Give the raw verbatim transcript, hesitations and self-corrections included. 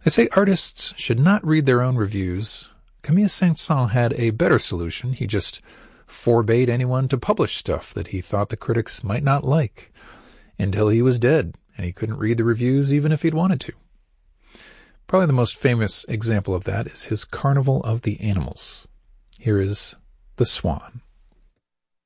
They say artists should not read their own reviews. Camille Saint-Saëns had a better solution. He just forbade anyone to publish stuff that he thought the critics might not like until he was dead, and he couldn't read the reviews even if he'd wanted to. Probably the most famous example of that is his Carnival of the Animals. Here is The Swan.